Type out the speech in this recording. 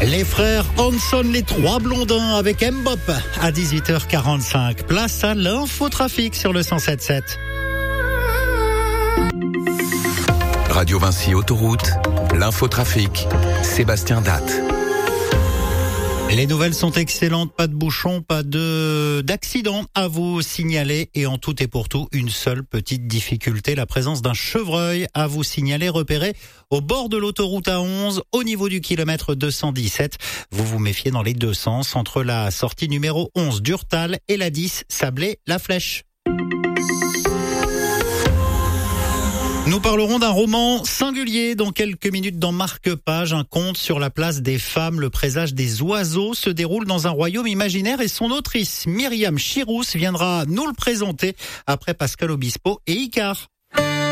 Les frères Hanson, les trois blondins avec Mbop à 18h45. Place à l'infotrafic sur le 107.7. Radio Vinci Autoroute, l'infotrafic, Sébastien Datte. Les nouvelles sont excellentes, pas de bouchons, pas d'accident à vous signaler et en tout et pour tout, une seule petite difficulté, la présence d'un chevreuil à vous signaler repéré au bord de l'autoroute A11 au niveau du kilomètre 217. Vous vous méfiez dans les deux sens entre la sortie numéro 11 d'Urtal et la 10 Sablé-La Flèche. Nous parlerons d'un roman singulier dans quelques minutes dans Marque-Page, un conte sur la place des femmes. Le présage des oiseaux se déroule dans un royaume imaginaire et son autrice Myriam Chirous viendra nous le présenter après Pascal Obispo et Icare.